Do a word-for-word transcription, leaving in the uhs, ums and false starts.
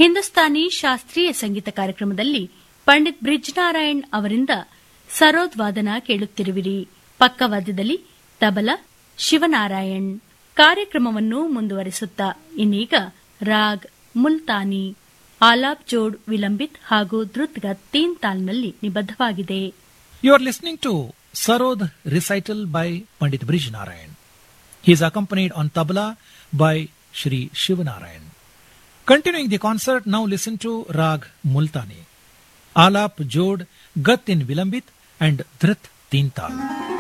ಹಿಂದೂಸ್ತಾನಿ ಶಾಸ್ತ್ರೀಯ ಸಂಗೀತ ಕಾರ್ಯಕ್ರಮದಲ್ಲಿ ಪಂಡಿತ್ ಬ್ರಿಜ್ನಾರಾಯಣ್ ಅವರಿಂದ ಸರೋದ್ ವಾದನ ಕೇಳುತ್ತಿರುವಿರಿ. ಪಕ್ಕವಾದ್ಯದಲ್ಲಿ ತಬಲಾ ಶಿವನಾರಾಯಣ್. ಕಾರ್ಯಕ್ರಮವನ್ನು ಮುಂದುವರಿಸುತ್ತಾ ಇನ್ನೀಗ ರಾಗ್ ಮುಲ್ತಾನಿ ಆಲಾಪ್ ಜೋಡ್ ವಿಲಂಬಿತ್ ಹಾಗೂ ಧೃತ್ಗತ್ ತೀನ್ ತಾಲ್ನಲ್ಲಿ ನಿಬದ್ಧವಾಗಿದೆ. You are listening to Sarod recital by Pandit Brij Narayan. He is accompanied on tabla by Shri Shivanarayan. Continuing the concert, now listen to Rag Multani, Alap Jod, Gat in Vilambit and Dhrit Teen Tal.